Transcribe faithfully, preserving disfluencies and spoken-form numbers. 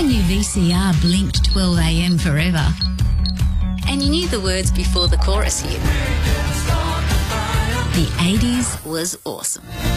when your V C R blinked twelve a m forever and you knew the words before the chorus hit. The eighties was awesome.